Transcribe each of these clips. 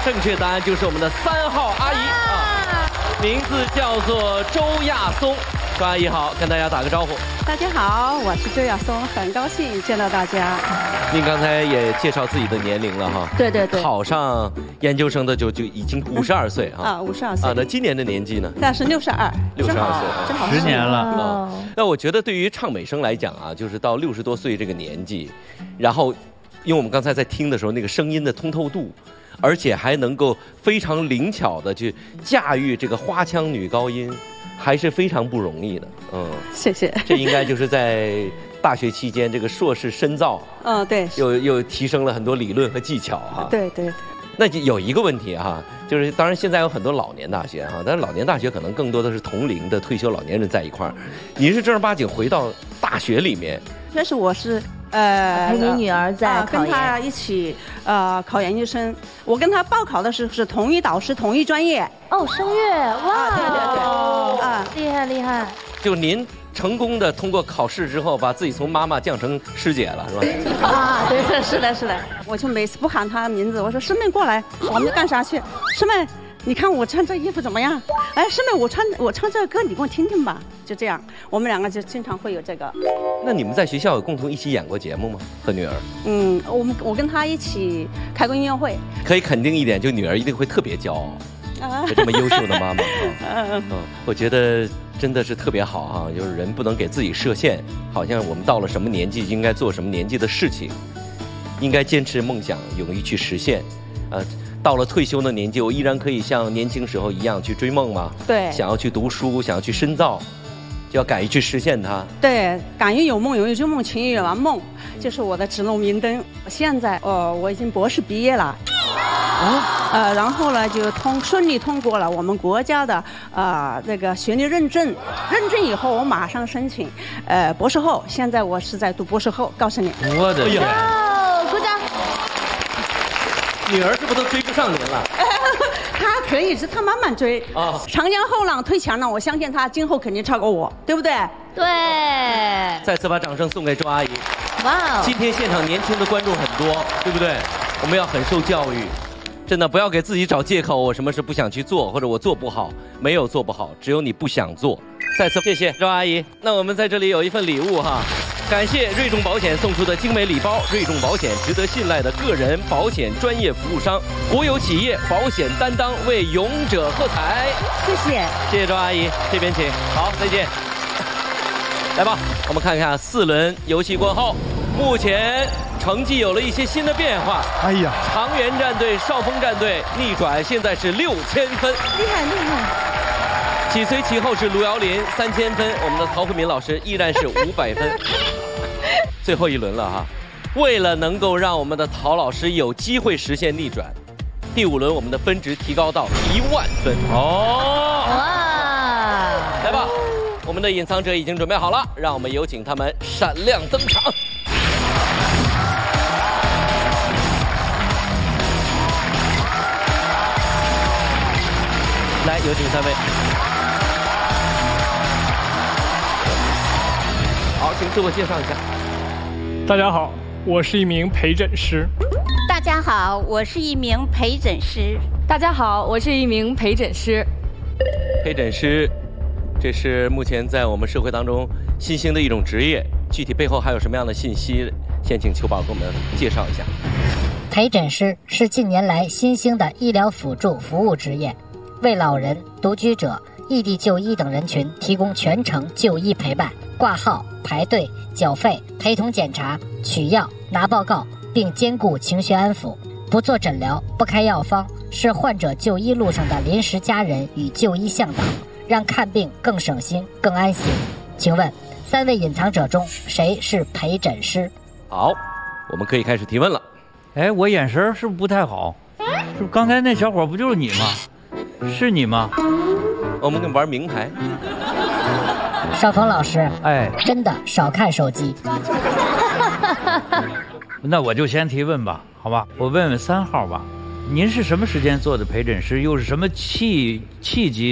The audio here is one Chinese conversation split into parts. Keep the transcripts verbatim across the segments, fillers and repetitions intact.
正确答案就是我们的三号阿姨啊，名字叫做周亚松。周阿姨好，跟大家打个招呼。 大家好，我是周亚松，很高兴见到大家。 您刚才也介绍自己的年龄了哈？ 对对对。 考上研究生的就就已经五十二岁哈。 啊，五十二岁。 啊，那今年的年纪呢？ 那是六十二。 六十二岁， 正好十年了啊。那我觉得对于唱美声来讲啊，就是到六十多岁这个年纪，然后，因为我们刚才在听的时候，那个声音的通透度。而且还能够非常灵巧的去驾驭这个花腔女高音，还是非常不容易的。嗯， 谢谢。 这应该就是在大学期间这个硕士深造， 嗯，对， 又又提升了很多理论和技巧哈。 对对对。 那就有一个问题哈，就是当然现在有很多老年大学哈，但是老年大学可能更多的是同龄的退休老年人在一块儿，您是正儿八经回到大学里面。 那是我是。呃， 陪你女儿在考研，跟她一起呃考研究生。我跟她报考的是是同一导师、同一专业。 哦，声乐，哇， 啊、对对对， 啊，厉害厉害。 就您成功的通过考试之后，把自己从妈妈降成师姐了，是吧？ 啊，对，是的，是的。我就每次不喊她名字，我说师妹过来，我们干啥去？师妹。你看我穿这衣服怎么样？哎，师妹，我穿我唱这个歌，你给我听听吧。就这样，我们两个就经常会有这个。 那你们在学校有共同一起演过节目吗？和女儿？ 嗯，我们我跟她一起开过音乐会。 可以肯定一点，就女儿一定会特别骄傲，有这么优秀的妈妈。嗯，我觉得真的是特别好哈，就是人不能给自己设限，好像我们到了什么年纪应该做什么年纪的事情，应该坚持梦想，勇于去实现。呃。到了退休的年纪，我依然可以像年轻时候一样去追梦吗？ 对， 想要去读书，想要去深造，就要敢于去实现它。 对，敢于有梦，勇于追梦，勤于圆梦，就是我的指路明灯。现在，哦，我已经博士毕业了，啊，呃，然后呢，就通顺利通过了我们国家的啊、呃、这个学历认证，认证以后我马上申请，呃，博士后。现在我是在读博士后，告诉你。 我的天！ 哦，鼓掌。 女儿是不是都追不上您了？ 她可以是她慢慢追啊。长江后浪推前浪，我相信她今后肯定超过我，对不对？ 对。 再次把掌声送给周阿姨。 哇哦！ 今天现场年轻的观众很多，对不对？我们要很受教育，真的不要给自己找借口，我什么事不想去做，或者我做不好，没有做不好，只有你不想做。再次谢谢周阿姨。那我们在这里有一份礼物哈。感谢瑞众保险送出的精美礼包。瑞众保险值得信赖的个人保险专业服务商，国有企业保险担当，为勇者喝彩。 谢谢， 谢谢周阿姨，这边请。好，再见。来吧，我们看看四轮游戏过后，目前成绩有了一些新的变化。 哎呀， 长垣战队、少峰战队逆转，现在是六千分， 厉害厉害。 紧随其后是卢瑶林三千分，我们的陶慧敏老师依然是五百分。最后一轮了哈，为了能够让我们的陶老师有机会实现逆转，第五轮我们的分值提高到一万分。哦，哇！来吧，我们的隐藏者已经准备好了，让我们有请他们闪亮登场。来，有请三位。好，请自我介绍一下。 大家好，我是一名陪诊师。 大家好，我是一名陪诊师。 大家好，我是一名陪诊师。 陪诊师，这是目前在我们社会当中新兴的一种职业，具体背后还有什么样的信息？先请秋宝给我们介绍一下。 陪诊师是近年来新兴的医疗辅助服务职业，为老人、独居者、异地就医等人群提供全程就医陪伴，挂号、排队、缴费、陪同检查、取药、拿报告，并兼顾情绪安抚。不做诊疗、不开药方，是患者就医路上的临时家人与就医向导，让看病更省心、更安心。请问，三位隐藏者中谁是陪诊师？ 好，我们可以开始提问了。 哎，我眼神是不是不太好？是不是刚才那小伙不就是你吗？是你吗？ 我们跟你玩名牌。 少峰老师， 哎， 真的少看手机。 那我就先提问吧，好吧？我问问三号吧，您是什么时间做的陪诊师？又是什么契契机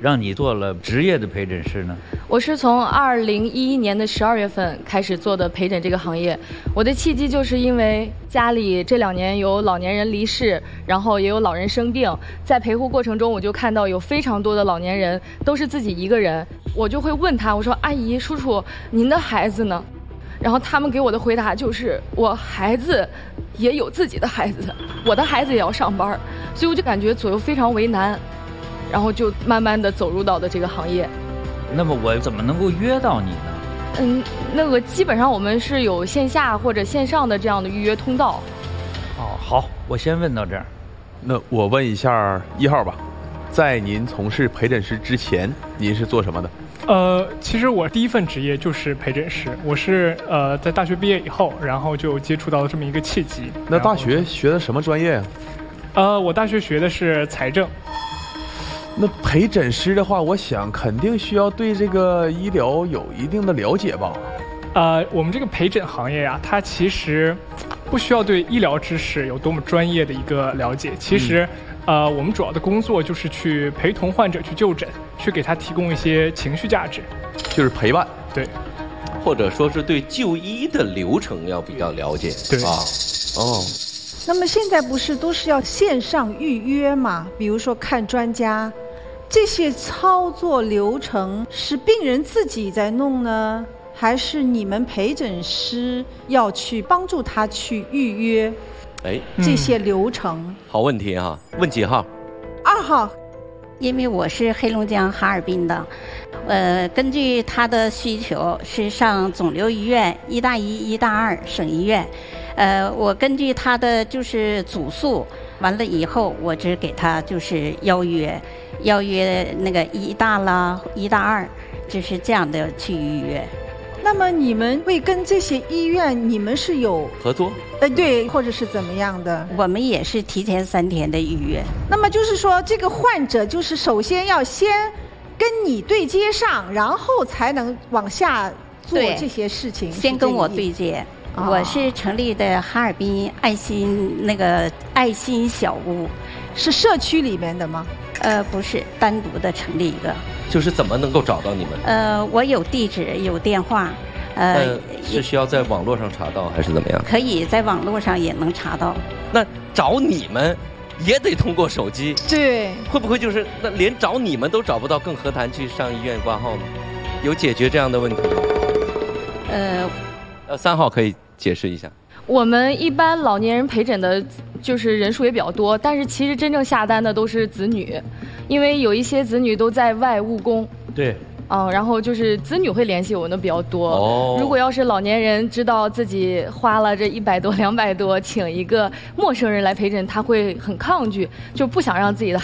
让你做了职业的陪诊师呢？ 我是从二零一一年的十二月份开始做的陪诊这个行业。我的契机就是因为家里这两年有老年人离世，然后也有老人生病，在陪护过程中，我就看到有非常多的老年人都是自己一个人，我就会问他，我说：“阿姨、叔叔，您的孩子呢？”然后他们给我的回答就是：“我孩子也有自己的孩子，我的孩子也要上班。”所以我就感觉左右非常为难，然后就慢慢的走入到的这个行业。 那么我怎么能够约到你呢？ 嗯，那个基本上我们是有线下或者线上的这样的预约通道。 哦，好，我先问到这儿。 那我问一下一号吧，在您从事陪诊师之前，您是做什么的？ 呃，其实我第一份职业就是陪诊师，我是呃在大学毕业以后，然后就接触到了这么一个契机。 那大学学的什么专业呀？ 呃，我大学学的是财政。 那陪诊师的话，我想肯定需要对这个医疗有一定的了解吧？ 呃，我们这个陪诊行业呀、啊，它其实不需要对医疗知识有多么专业的一个了解。其实，嗯、呃，我们主要的工作就是去陪同患者去就诊，去给他提供一些情绪价值， 就是陪伴。 对， 或者说是对就医的流程要比较了解。 对啊，哦。 那么现在不是都是要线上预约嘛？比如说看专家，这些操作流程是病人自己在弄呢，还是你们陪诊师要去帮助他去预约？ 哎， 这些流程。 嗯、好问题哈，问几号？ 二号。 因为我是黑龙江哈尔滨的，呃，根据他的需求是上肿瘤医院、医大一、医大二省医院，呃，我根据他的就是主诉，完了以后我只给他就是邀约，邀约那个医大啦、医大二，就是这样的去预约。 那么你们会跟这些医院，你们是有合作？ 呃，对，或者是怎么样的？ 我们也是提前三天的预约。 那么就是说，这个患者就是首先要先跟你对接上，然后才能往下做这些事情。 先跟我对接。哦、我是成立的哈尔滨爱心那个爱心小屋， 是社区里面的吗？ 呃，不是，单独的成立一个。 就是怎么能够找到你们？ 呃，我有地址，有电话。呃， 呃是需要在网络上查到还是怎么样？ 可以在网络上也能查到。 那找你们也得通过手机。 对。 会不会就是那连找你们都找不到，更何谈去上医院挂号呢？有解决这样的问题吗？ 呃， 呃，三号可以解释一下。 我们一般老年人陪诊的，就是人数也比较多，但是其实真正下单的都是子女，因为有一些子女都在外务工。 对。 嗯，然后就是子女会联系我们的比较多。 哦。 如果要是老年人知道自己花了这一百多、两百多，请一个陌生人来陪诊，他会很抗拒，就不想让自己的